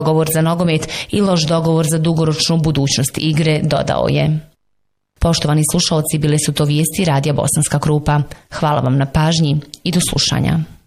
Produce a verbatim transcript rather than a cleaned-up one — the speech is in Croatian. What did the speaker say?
dogovor za nogomet i loš dogovor za dugoročnu budućnost igre, dodao je. Poštovani slušalci, bile su to vijesti Radija Bosanska Krupa. Hvala vam na pažnji i do slušanja.